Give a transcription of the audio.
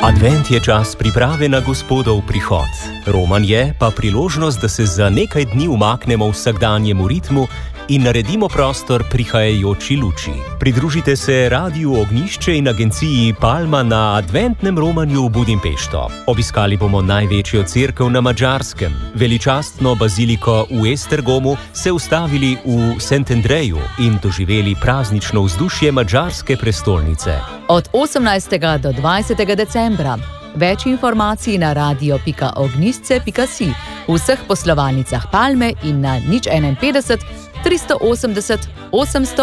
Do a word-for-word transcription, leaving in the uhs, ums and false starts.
Advent je čas priprave na Gospodov prihod. Roman je pa priložnost, da se za nekaj dni umaknemo vsakdanjemu ritmu in naredimo prostor prihajajoči luči. Pridružite se Radiu Ognjišče in agenciji Palma na adventnem romanju v Budimpešto. Obiskali bomo največjo cerkev na Madžarskem, veličastno baziliko v Esztergomu, se ustavili v Szentendreju in doživeli praznično vzdušje madžarske prestolnice. Od osemnajstega do dvajsetega decembra. Več informacij na radio pika ognjišče pika si, v vseh poslovalnicah Palme in na nič enainpetdeset, tristo osemdeset, osemsto